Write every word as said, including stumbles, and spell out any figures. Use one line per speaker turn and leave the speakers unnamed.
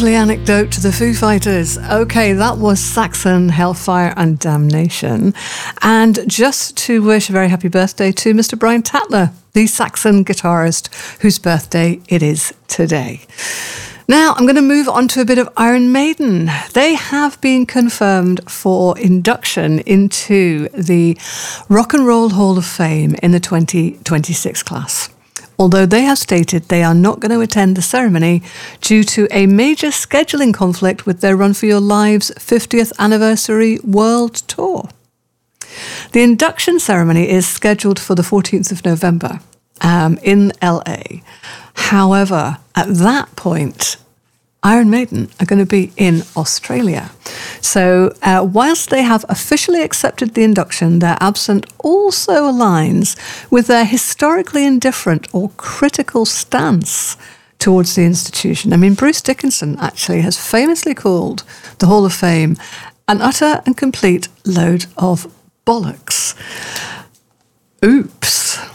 lovely anecdote to the Foo Fighters. Okay, that was Saxon, Hellfire and Damnation. And just to wish a very happy birthday to Mister Brian Tatler, the Saxon guitarist, whose birthday it is today. Now, I'm going to move on to a bit of Iron Maiden. They have been confirmed for induction into the Rock and Roll Hall of Fame in the twenty twenty-six class. Although they have stated they are not going to attend the ceremony due to a major scheduling conflict with their Run for Your Lives fiftieth anniversary world tour. The induction ceremony is scheduled for the fourteenth of November um, in L A. However, at that point, Iron Maiden are going to be in Australia. So uh, whilst they have officially accepted the induction, their absence also aligns with their historically indifferent or critical stance towards the institution. I mean, Bruce Dickinson actually has famously called the Hall of Fame an utter and complete load of bollocks. Ooh.